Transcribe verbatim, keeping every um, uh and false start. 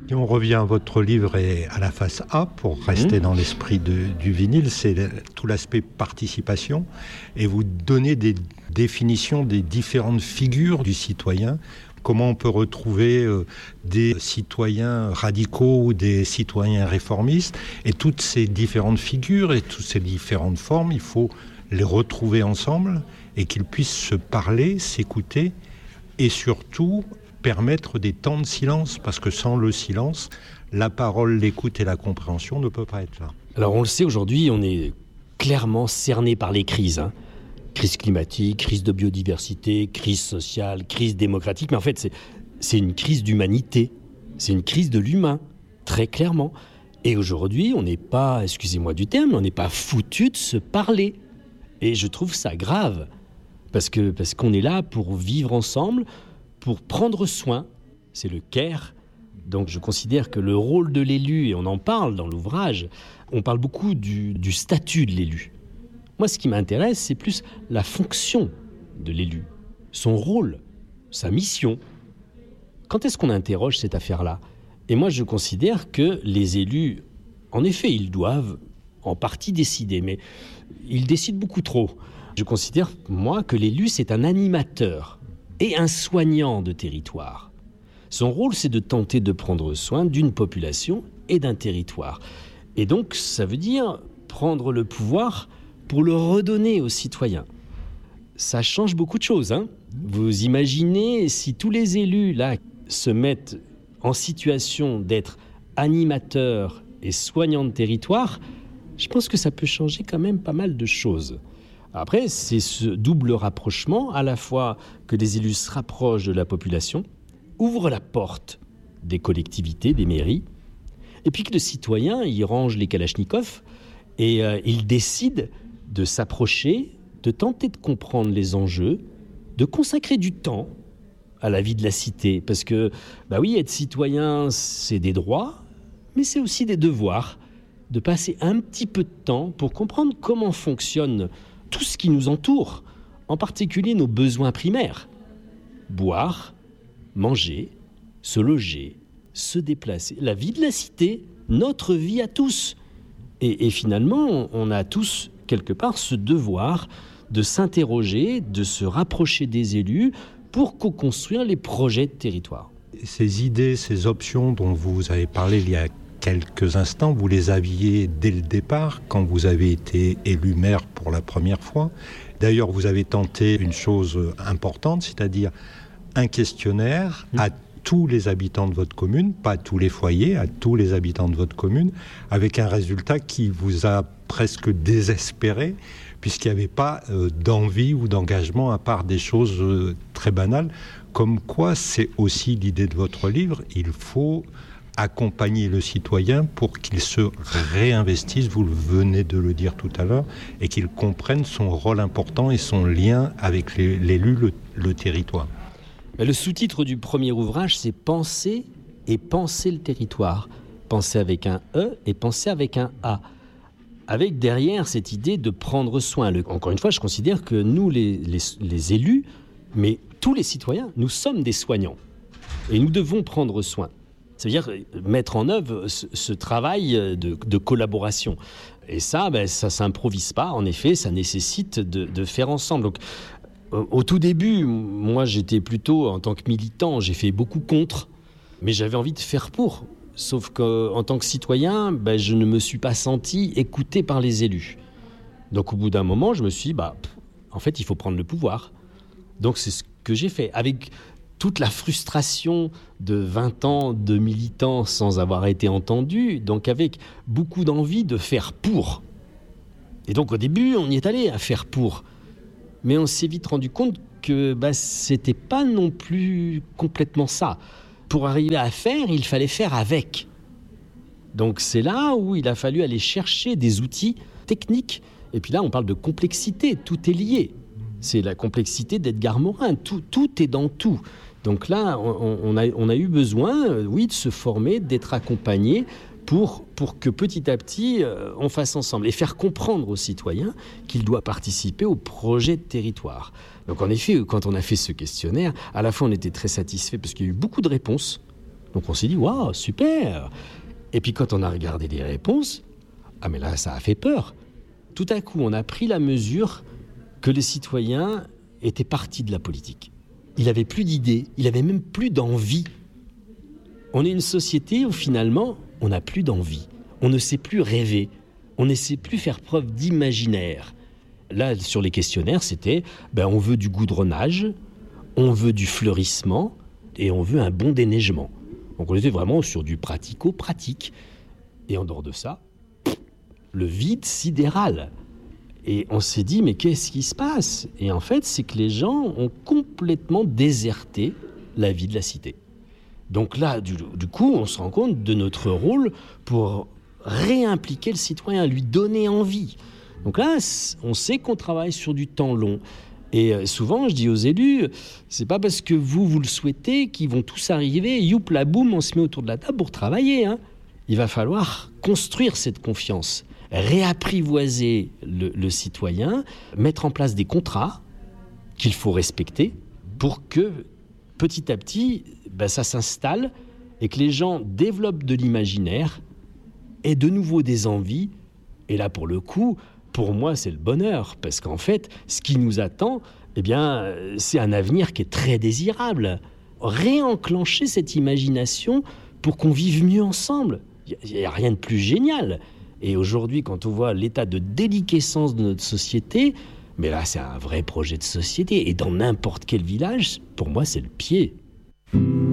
Si on revient à votre livre et à la face A, pour rester mmh. dans l'esprit de, du vinyle, c'est tout l'aspect participation. Et vous donnez des définitions des différentes figures du citoyen. Comment on peut retrouver euh, des citoyens radicaux ou des citoyens réformistes. Et toutes ces différentes figures et toutes ces différentes formes, il faut les retrouver ensemble et qu'ils puissent se parler, s'écouter et surtout permettre des temps de silence, parce que sans le silence, la parole, l'écoute et la compréhension ne peuvent pas être là. Alors on le sait, aujourd'hui, on est clairement cerné par les crises. Hein. Crise climatique, crise de biodiversité, crise sociale, crise démocratique. Mais en fait, c'est, c'est une crise d'humanité. C'est une crise de l'humain, très clairement. Et aujourd'hui, on n'est pas, excusez-moi du terme, on n'est pas foutu de se parler. Et je trouve ça grave. Parce que, parce qu'on est là pour vivre ensemble, pour prendre soin, c'est le care. Donc je considère que le rôle de l'élu, et on en parle dans l'ouvrage, on parle beaucoup du, du statut de l'élu. Moi, ce qui m'intéresse, c'est plus la fonction de l'élu, son rôle, sa mission. Quand est-ce qu'on interroge cette affaire-là ? Et moi, je considère que les élus, en effet, ils doivent en partie décider, mais ils décident beaucoup trop. Je considère, moi, que l'élu, c'est un animateur et un soignant de territoire. Son rôle, c'est de tenter de prendre soin d'une population et d'un territoire. Et donc, ça veut dire prendre le pouvoir pour le redonner aux citoyens. Ça change beaucoup de choses. Hein. Vous imaginez si tous les élus là se mettent en situation d'être animateurs et soignants de territoire, je pense que ça peut changer quand même pas mal de choses. Après, c'est ce double rapprochement, à la fois que les élus se rapprochent de la population, ouvrent la porte des collectivités, des mairies, et puis que le citoyen, il range les kalachnikovs et euh, il décide de s'approcher, de tenter de comprendre les enjeux, de consacrer du temps à la vie de la cité. Parce que, bah oui, être citoyen, c'est des droits, mais c'est aussi des devoirs. De passer un petit peu de temps pour comprendre comment fonctionne tout ce qui nous entoure, en particulier nos besoins primaires. Boire, manger, se loger, se déplacer. La vie de la cité, notre vie à tous. Et, et finalement, on a tous, quelque part, ce devoir de s'interroger, de se rapprocher des élus pour co-construire les projets de territoire. Ces idées, ces options dont vous avez parlé il y a quelques instants, vous les aviez dès le départ, quand vous avez été élu maire pour la première fois. D'ailleurs, vous avez tenté une chose importante, c'est-à-dire un questionnaire mmh. à tous les habitants de votre commune, pas à tous les foyers, à tous les habitants de votre commune, avec un résultat qui vous a presque désespéré, puisqu'il n'y avait pas euh, d'envie ou d'engagement, à part des choses euh, très banales, comme quoi c'est aussi l'idée de votre livre, il faut accompagner le citoyen pour qu'il se réinvestisse, vous venez de le dire tout à l'heure, et qu'il comprenne son rôle important et son lien avec les, l'élu, le, le territoire. Le sous-titre du premier ouvrage, c'est « Penser et penser le territoire ». Penser avec un E et penser avec un A. Avec derrière cette idée de prendre soin. Le, encore une fois, je considère que nous, les, les, les élus, mais tous les citoyens, nous sommes des soignants. Et nous devons prendre soin. C'est-à-dire mettre en œuvre ce, ce travail de, de collaboration. Et ça, ben, ça ne s'improvise pas. En effet, ça nécessite de, de faire ensemble. Donc, au, au tout début, moi, j'étais plutôt, en tant que militant, j'ai fait beaucoup contre. Mais j'avais envie de faire pour. Sauf qu'en tant que citoyen, ben, je ne me suis pas senti écouté par les élus. Donc, au bout d'un moment, je me suis dit, bah, en fait, il faut prendre le pouvoir. Donc, c'est ce que j'ai fait. Avec toute la frustration de vingt ans de militants sans avoir été entendu, donc avec beaucoup d'envie de faire pour. Et donc au début, on y est allé à faire pour. Mais on s'est vite rendu compte que bah, c'était pas non plus complètement ça. Pour arriver à faire, il fallait faire avec. Donc c'est là où il a fallu aller chercher des outils techniques. Et puis là, on parle de complexité, tout est lié. C'est la complexité d'Edgar Morin, tout, tout est dans tout. Donc là, on, on, a, on a eu besoin, oui, de se former, d'être accompagné pour, pour que petit à petit, euh, on fasse ensemble et faire comprendre aux citoyens qu'il doit participer au projet de territoire. Donc en effet, quand on a fait ce questionnaire, à la fois on était très satisfait parce qu'il y a eu beaucoup de réponses, Donc on s'est dit, waouh, super. Et puis quand on a regardé les réponses, ah mais là, ça a fait peur. Tout à coup, on a pris la mesure que les citoyens étaient partis de la politique. Il n'avait plus d'idées, il n'avait même plus d'envie. On est une société où finalement, on n'a plus d'envie. On ne sait plus rêver. On ne sait plus faire preuve d'imaginaire. Là, sur les questionnaires, c'était ben, on veut du goudronnage, on veut du fleurissement et on veut un bon déneigement. Donc on était vraiment sur du pratico-pratique. Et en dehors de ça, le vide sidéral. Et on s'est dit, mais qu'est-ce qui se passe ? Et en fait, c'est que les gens ont complètement déserté la vie de la cité. Donc là, du, du coup, on se rend compte de notre rôle pour réimpliquer le citoyen, lui donner envie. Donc là, on sait qu'on travaille sur du temps long. Et souvent, je dis aux élus, c'est pas parce que vous, vous le souhaitez qu'ils vont tous arriver, youp, la boum, on se met autour de la table pour travailler. Hein. Il va falloir construire cette confiance, réapprivoiser le, le citoyen, mettre en place des contrats qu'il faut respecter pour que, petit à petit, ben, ça s'installe et que les gens développent de l'imaginaire et de nouveau des envies. Et là, pour le coup, pour moi, c'est le bonheur. Parce qu'en fait, ce qui nous attend, eh bien, c'est un avenir qui est très désirable. Réenclencher cette imagination pour qu'on vive mieux ensemble. Il n'y a rien de plus génial. Et aujourd'hui, quand on voit l'état de déliquescence de notre société, mais là, c'est un vrai projet de société. Et dans n'importe quel village, pour moi, c'est le pied.